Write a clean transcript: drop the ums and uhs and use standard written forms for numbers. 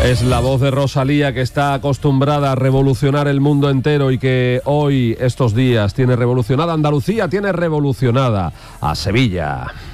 Es la voz de Rosalía, que está acostumbrada a revolucionar el mundo entero y que hoy, estos días, tiene revolucionada Andalucía, tiene revolucionada a Sevilla.